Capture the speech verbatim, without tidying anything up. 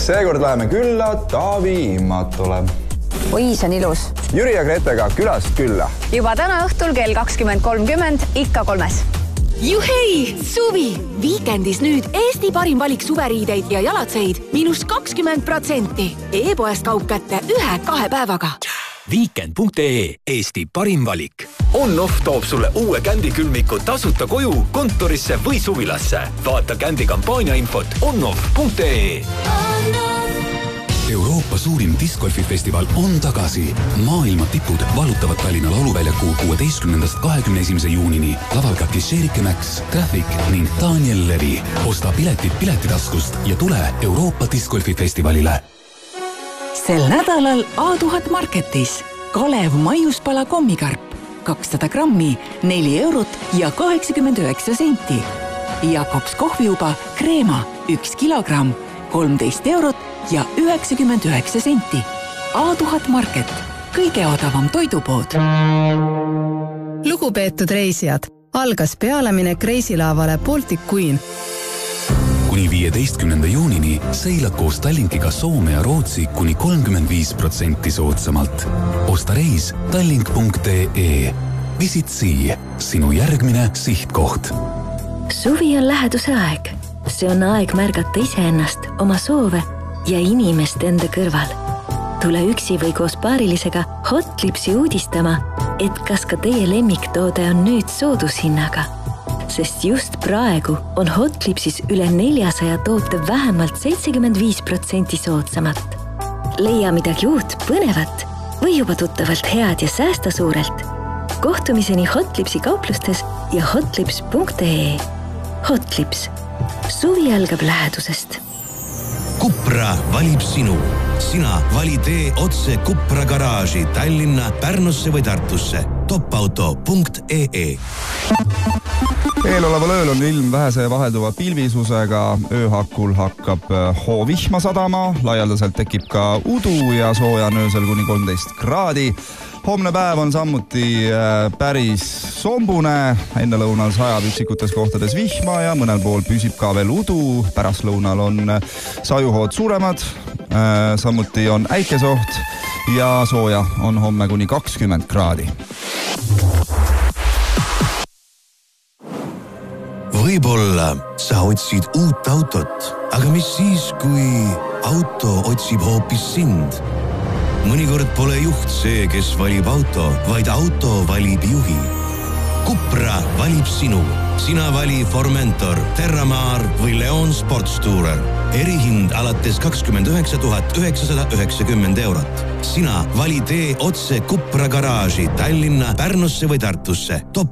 Seekord läheme külla Taavi Immatule. Oi, see on ilus. Jüri ja Gretega külast külla. Juba täna õhtul kell kakskümmend kolmkümmend ikka kolmes. Juhei! Suvi! Viikendis nüüd Eesti parim valik suveriideid ja jalatseid miinus kakskümmend protsenti. E-poest kaup kätte ühe-kahe päevaga. Weekend punkt ee Eesti parim valik. On-Off toob sulle uue kändikülmiku tasuta koju, kontorisse või suvilasse. Vaata kändi kampaania infot onoff punkt ee. Euroopa suurim discgolfifestival on tagasi. Maailma tipud valutavad Tallinna lauluväljaku kuueteistkümnendast kahekümne esimese juunini. Laval ka Kisherike Max, Traffic ning Daniel Levi. Osta piletid piletitaskust ja tule Euroopa discgolfifestivalile. Sel nädalal A tuhat Marketis Kalev maiuspala kommikarp kakssada grammi, neli eurot ja kaheksakümmend üheksa senti. Jakobs kohviuba kreema üks kilogramm, kolmteist eurot ja üheksakümmend üheksa senti. A tuhat Market, kõige odavam toidupood. Lugupeetud reisijad, algas pealeminek reisilaavale Baltic Queen. Kuni viieteistkümnenda juunini seilad koos Tallinkiga Soome ja Rootsi kuni kolmkümmend viis protsenti soodsamalt. Osta reis tallink punkt ee. Visit Sea, sinu järgmine sihtkoht. Suvi on läheduse aeg. See on aeg märgata iseennast, oma soove ja inimest enda kõrval. Tule üksi või koos paarilisega Hotlipsi uudistama, et kas ka teie lemmiktoode on nüüd soodushinnaga. Sest just praegu on Hotlipsis üle neljasaja toote vähemalt seitsekümmend viis protsenti soodsamat. Leia midagi uut, põnevat või juba tuttavalt head ja säästa suurelt. Kohtumiseni Hotlipsi kauplustes ja hotlips punkt ee. Hotlips. Suvi algab lähedusest. Kupra valib sinu. Sina vali tee otse Kupra garaaži Tallinna, Pärnusse või Tartusse. topauto punkt ee. Eeloleval ööl on ilm vähese vahelduva pilvisusega. Ööhakul hakkab hoovihma sadama. Laialdaselt tekib ka udu ja sooja on öösel kuni kolmteist kraadi. Homne päev on sammuti päris sombune. Enne lõunal sajab üksikutes kohtades vihma ja mõnel pool püsib ka veel udu. Pärast lõunal on sajuhood suuremad. Samuti on äikesoht ja sooja on homme kuni kakskümmend kraadi. Võib-olla sa otsid uut autot, aga mis siis, kui auto otsib hoopis sind? Mõnikord pole juht see, kes valib auto, vaid auto valib juhi. Kupra valib sinu. Sina vali Formentor, Terramar või Leon Sportstourer. Erihind alates kakskümmend üheksa tuhat üheksasada üheksakümmend eurot. Sina vali tee otse Kupra garaaži Tallinna, Pärnusse või Tartusse. Top